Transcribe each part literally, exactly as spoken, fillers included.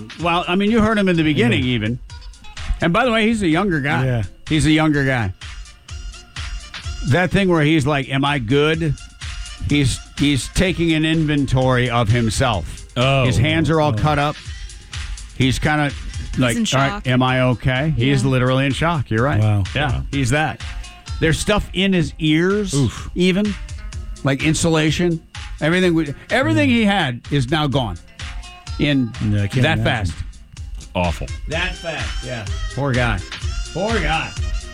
Well, I mean, you heard him in the beginning, Yeah. even. And by the way, he's a younger guy. Yeah. He's a younger guy. That thing where he's like, "Am I good?" He's he's taking an inventory of himself. Oh. His hands are all cut up. He's kind of like, in "All shock. right, am I okay?" He is Yeah. literally in shock. You're right. Wow. Yeah, Wow. he's that. There's stuff in his ears, Oof. even like insulation. Everything, we, everything he had is now gone. In Yeah, I can't that imagine. fast. Awful. That fast. Yeah. Poor guy. Poor guy.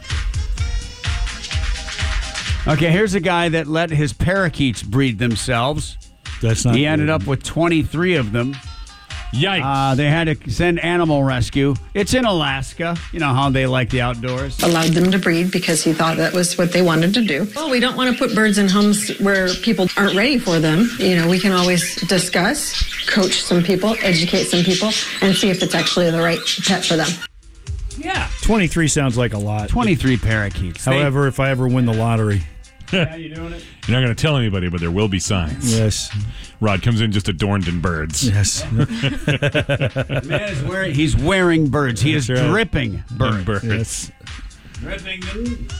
Okay, here's a guy that let his parakeets breed themselves. That's not. He ended good. up with twenty-three of them. Yikes. Uh, they had to send animal rescue. It's in Alaska. You know how they like the outdoors. Allowed them to breed because he thought that was what they wanted to do. Well, we don't want to put birds in homes where people aren't ready for them. You know, we can always discuss, coach some people, educate some people, and see if it's actually the right pet for them. Yeah. twenty-three sounds like a lot. twenty-three parakeets. They- However, if I ever win the lottery, yeah, you doing it? You're not going to tell anybody, but there will be signs. yes, Rod comes in just adorned in birds. yes. The man is wearing, he's wearing birds. He is That's right. dripping birds. Birds. yes. Dripping them.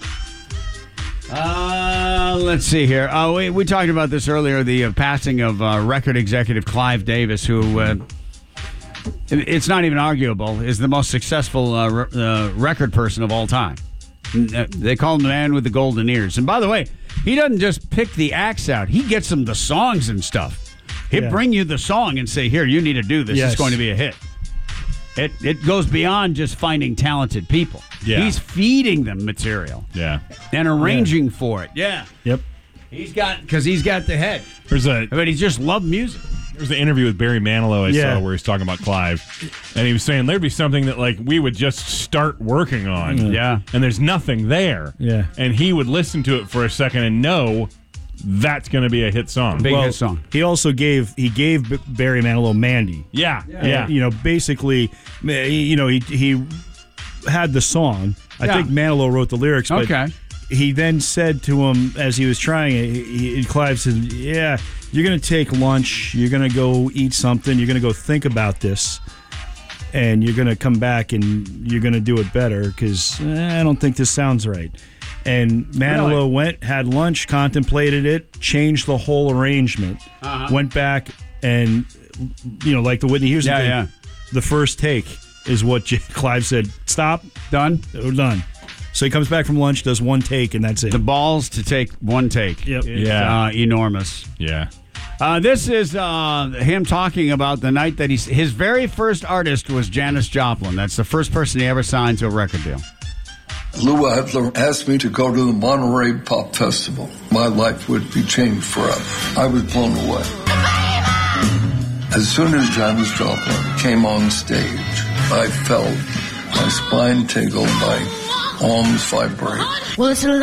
Uh, let's see here. Uh, we, we talked about this earlier, the uh, passing of uh, record executive Clive Davis, who, uh, it- it's not even arguable, is the most successful uh, re- uh, record person of all time. Uh, They call him the man with the golden ears. And by the way, he doesn't just pick the acts out. He gets them the songs and stuff. He'll Yeah. bring you the song and say, here, you need to do this. Yes. It's going to be a hit. It it goes beyond just finding talented people. Yeah. He's feeding them material Yeah. and arranging for it. Yeah. Yep. He's got, because he's got the head. There's a But he just loved music. There's an interview with Barry Manilow I Yeah. saw where he's talking about Clive, and he was saying there'd be something that like we would just start working on, Yeah. and there's nothing there, Yeah. and he would listen to it for a second and know that's going to be a hit song. Big Well, hit song. he also gave he gave B- Barry Manilow Mandy. Yeah, yeah, And, you know, basically, eh, you know, he he had the song. I Yeah. think Manilow wrote the lyrics. But Okay. He then said to him as he was trying it, he, he, Clive said, "Yeah, you're going to take lunch. You're going to go eat something. You're going to go think about this, and you're going to come back and you're going to do it better because eh, I don't think this sounds right." And Manilow Really? went, had lunch, contemplated it, changed the whole arrangement, Uh-huh. went back, and you know, like the Whitney Houston Yeah, thing, yeah. the first take is what J- Clive said. Stop, Done. we're done. So he comes back from lunch, does one take, and that's it. The balls to take one take. Yep. Is, Yeah. Uh, enormous. yeah. Uh, this is uh, him talking about the night that he's his very first artist was Janis Joplin. That's the first person he ever signed to a record deal. Lou Adler asked me to go to the Monterey Pop Festival. My life would be changed forever. I was blown away. As soon as Janis Joplin came on stage, I felt my spine tingle, my arms vibrate. Well, it's a